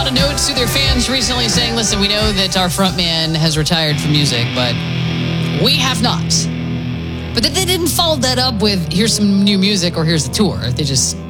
a note to their fans recently saying, listen, we know that our frontman has retired from music, but we have not. But they didn't follow that up with, here's some new music or here's the tour. They just